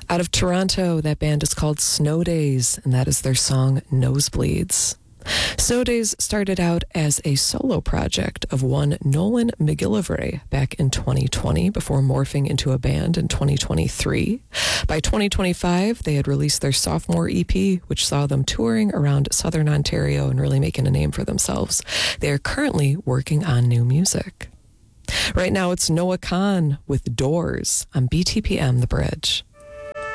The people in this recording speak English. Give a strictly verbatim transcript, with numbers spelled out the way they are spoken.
Out of Toronto, that band is called Snow Days, and that is their song Nosebleeds. Snow Days started out as a solo project of one Nolan McGillivray back in twenty twenty before morphing into a band in twenty twenty-three. By twenty twenty-five, they had released their sophomore E P, which saw them touring around southern Ontario and really making a name for themselves. They are currently working on new music. Right now, it's Noah Kahan with Doors on B T P M The Bridge.